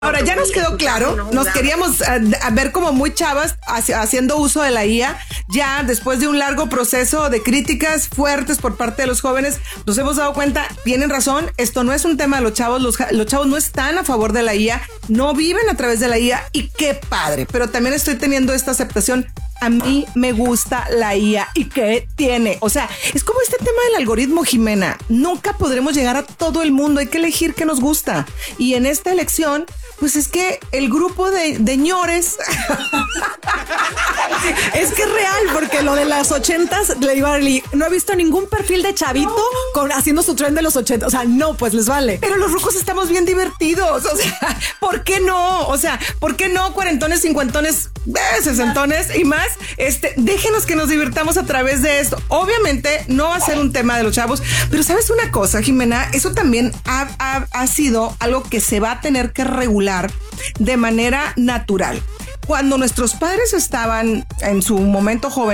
Ahora ya nos quedó claro, nos queríamos ver como muy chavas haciendo uso de la IA. Ya después de un largo proceso de críticas fuertes por parte de los jóvenes, nos hemos dado cuenta, tienen razón, esto no es un tema de los chavos, los chavos no están a favor de la IA, no viven a través de la IA y qué padre, pero también estoy teniendo esta aceptación. A mí me gusta la IA. ¿Y qué tiene? O sea, es como este tema del algoritmo, Jimena. Nunca podremos llegar a todo el mundo. Hay que elegir qué nos gusta. Y en esta elección, pues es que el grupo de ñores es que es real, porque lo de las 80s le vale. No he visto ningún perfil de chavito haciendo su trend de los 80. O sea, no, pues les vale. Pero los rucos estamos bien divertidos. O sea, ¿por qué no? O sea, ¿por qué no cuarentones, cincuentones, sesentones y más? Déjenos que nos divirtamos a través de esto. Obviamente no va a ser un tema de los chavos, pero ¿sabes una cosa, Jimena? Eso también ha sido algo que se va a tener que regular de manera natural. Cuando nuestros padres estaban en su momento joven,